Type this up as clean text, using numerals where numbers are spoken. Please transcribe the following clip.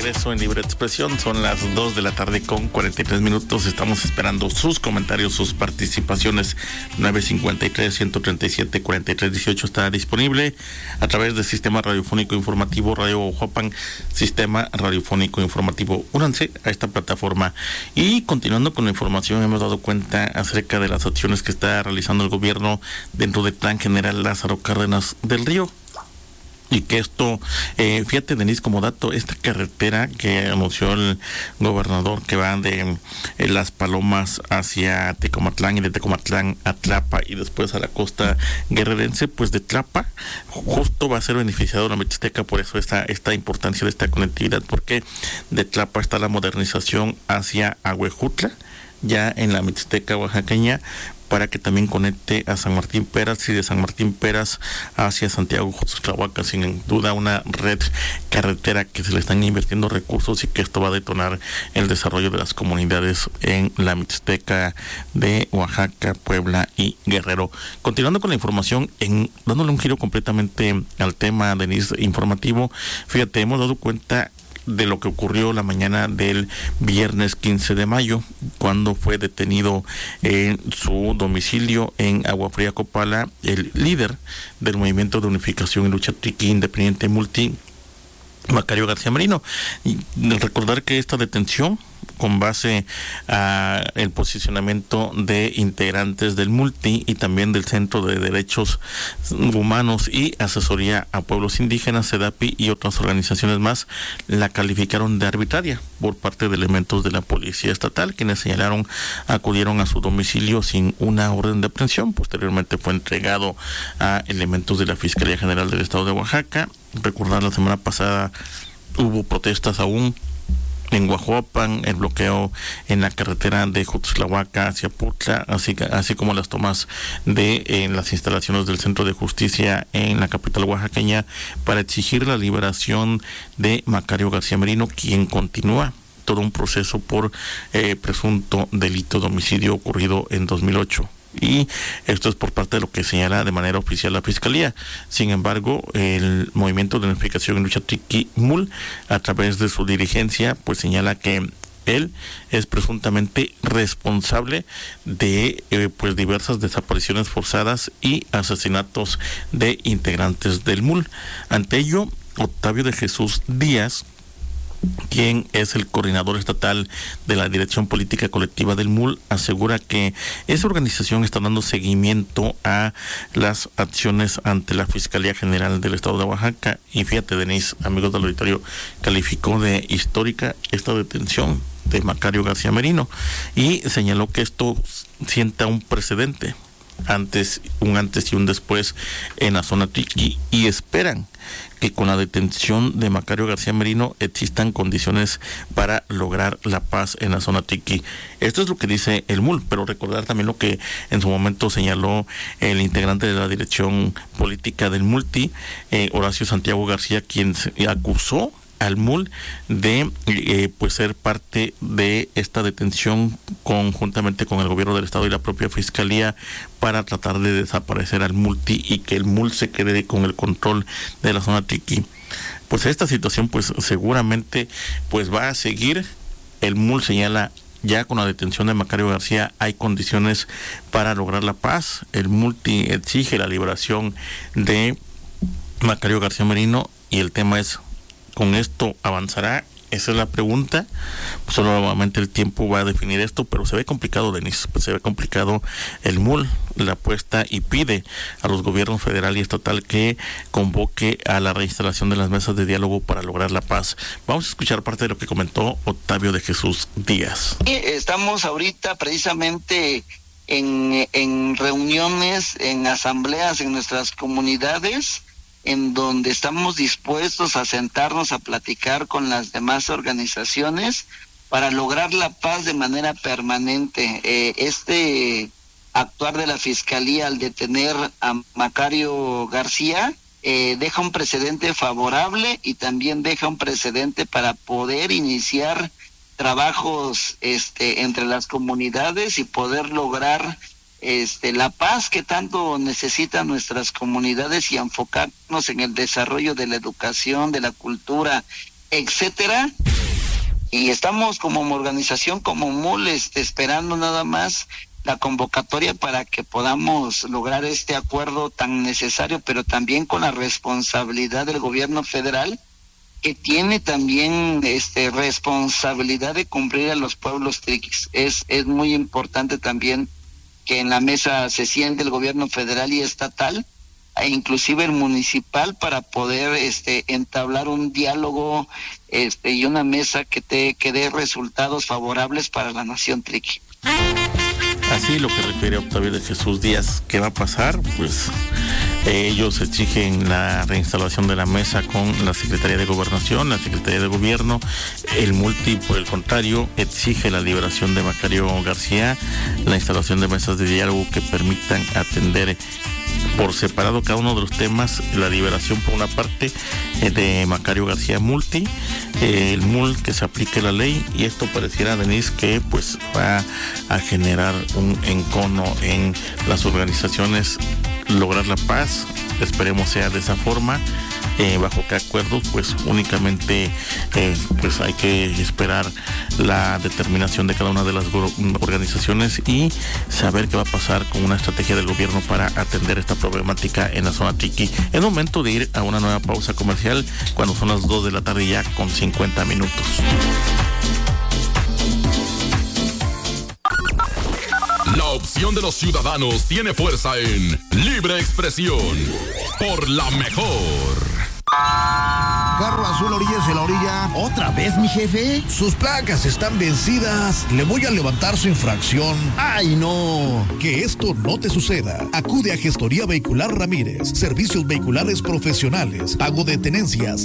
regreso en Libre Expresión. Son las 2 de la tarde con 43 minutos. Estamos esperando sus comentarios, sus participaciones. 953-137-4318 está disponible a través del Sistema Radiofónico Informativo Radio Ojoapan, Sistema Radiofónico Informativo. Únanse a esta plataforma. Y continuando con la información, hemos dado cuenta acerca de las acciones que está realizando el gobierno dentro del Plan General Lázaro Cárdenas del Río. Y que esto, fíjate, Denise, como dato, esta carretera que anunció el gobernador que va de Las Palomas hacia Tecomatlán y de Tecomatlán a Tlapa y después a la costa guerrerense, pues de Tlapa justo va a ser beneficiado la Mixteca. Por eso esta importancia de esta conectividad, porque de Tlapa está la modernización hacia Ahuejutla, ya en la Mixteca oaxaqueña, para que también conecte a San Martín Peras y de San Martín Peras hacia Santiago Jotzotlahuaca. Sin duda una red carretera que se le están invirtiendo recursos y que esto va a detonar el desarrollo de las comunidades en la Mixteca de Oaxaca, Puebla y Guerrero. Continuando con la información, dándole un giro completamente al tema, Denise, informativo, fíjate, hemos dado cuenta de lo que ocurrió la mañana del viernes 15 de mayo, cuando fue detenido en su domicilio en Agua Fría, Copala, el líder del Movimiento de Unificación y Lucha Triqui Independiente Multi, Macario García Merino. Y recordar que esta detención, con base a el posicionamiento de integrantes del Multi y también del Centro de Derechos Humanos y Asesoría a Pueblos Indígenas, CEDAPI y otras organizaciones más, la calificaron de arbitraria por parte de elementos de la Policía Estatal, quienes acudieron a su domicilio sin una orden de aprehensión. Posteriormente fue entregado a elementos de la Fiscalía General del Estado de Oaxaca. Recordar, la semana pasada hubo protestas aún en Guajuapan, el bloqueo en la carretera de Jotzotlahuaca hacia Putla, así como las tomas de las instalaciones del Centro de Justicia en la capital oaxaqueña, para exigir la liberación de Macario García Merino, quien continúa todo un proceso por presunto delito de homicidio ocurrido en 2008. Y esto es por parte de lo que señala de manera oficial la Fiscalía. Sin embargo, el Movimiento de Unificación y Lucha Triqui MUL, a través de su dirigencia, pues señala que él es presuntamente responsable de pues diversas desapariciones forzadas y asesinatos de integrantes del MUL. Ante ello, Octavio de Jesús Díaz, quien es el coordinador estatal de la Dirección Política Colectiva del MUL, asegura que esa organización está dando seguimiento a las acciones ante la Fiscalía General del Estado de Oaxaca. Y fíjate, Denise, amigos del auditorio, calificó de histórica esta detención de Macario García Merino y señaló que esto sienta un precedente, un antes y un después en la zona Triqui, y esperan que con la detención de Macario García Merino existan condiciones para lograr la paz en la zona Triqui. Esto es lo que dice el MUL, pero recordar también lo que en su momento señaló el integrante de la dirección política del Multi, Horacio Santiago García, quien acusó al MUL de pues ser parte de esta detención conjuntamente con el gobierno del estado y la propia fiscalía para tratar de desaparecer al Multi y que el MUL se quede con el control de la zona Triqui. Pues esta situación pues seguramente pues va a seguir. El MUL señala: ya con la detención de Macario García hay condiciones para lograr la paz. El Multi exige la liberación de Macario García Merino y el tema es: ¿con esto avanzará? Esa es la pregunta. Solo nuevamente el tiempo va a definir esto, pero se ve complicado, Denise. Pues se ve complicado. El MUL la apuesta y pide a los gobiernos federal y estatal que convoque a la reinstalación de las mesas de diálogo para lograr la paz. Vamos a escuchar parte de lo que comentó Octavio de Jesús Díaz. Estamos ahorita precisamente en reuniones, en asambleas en nuestras comunidades, en donde estamos dispuestos a sentarnos a platicar con las demás organizaciones para lograr la paz de manera permanente. Este actuar de la Fiscalía al detener a Macario García deja un precedente favorable y también deja un precedente para poder iniciar trabajos entre las comunidades y poder lograr la paz que tanto necesitan nuestras comunidades y enfocarnos en el desarrollo de la educación, de la cultura etcétera. Y estamos como organización, como MUL, esperando nada más la convocatoria para que podamos lograr este acuerdo tan necesario, pero también con la responsabilidad del gobierno federal, que tiene también responsabilidad de cumplir a los pueblos triquis. Es muy importante también que en la mesa se siente el gobierno federal y estatal, e inclusive el municipal, para poder entablar un diálogo y una mesa que dé resultados favorables para la nación triqui. Así lo que refiere Octavio de Jesús Díaz, ¿qué va a pasar? Pues ellos exigen la reinstalación de la mesa con la Secretaría de Gobernación, la Secretaría de Gobierno. El multi, por el contrario, exige la liberación de Macario García, la instalación de mesas de diálogo que permitan atender por separado cada uno de los temas, la liberación por una parte de Macario García Multi, el MUL que se aplique la ley, y esto pareciera, Denise, que pues va a generar un encono en las organizaciones, lograr la paz. Esperemos sea de esa forma. Bajo qué acuerdos, pues únicamente pues hay que esperar la determinación de cada una de las organizaciones y saber qué va a pasar con una estrategia del gobierno para atender esta problemática en la zona triqui. Es momento de ir a una nueva pausa comercial cuando son las 2 de la tarde ya con 50 minutos. La opción de los ciudadanos tiene fuerza en Libre Expresión por la mejor. Carro azul, orillas en la orilla. ¿Otra vez, mi jefe? Sus placas están vencidas. Le voy a levantar su infracción. ¡Ay, no! Que esto no te suceda. Acude a Gestoría Vehicular Ramírez. Servicios vehiculares profesionales. Pago de tenencias.